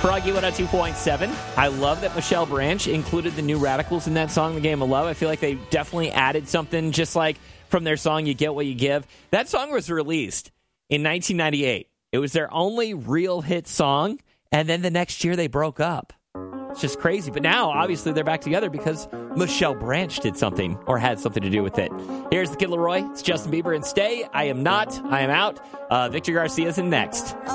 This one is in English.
Froggy 102.7. I love that Michelle Branch included the New Radicals in that song, The Game of Love. I feel like they definitely added something, just like from their song, You Get What You Give. That song was released in 1998. It was their only real hit song, and then the next year they broke up. It's just crazy. But now, obviously, they're back together because Michelle Branch did something or had something to do with it. Here's the Kid Laroi. It's Justin Bieber and Stay. I am not. I am out. Victor Garcia's in next.